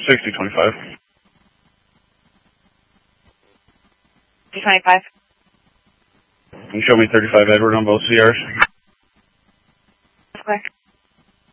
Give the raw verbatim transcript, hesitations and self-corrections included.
sixty twenty-five. twenty-five. Can you show me thirty-five Edward on both C Rs?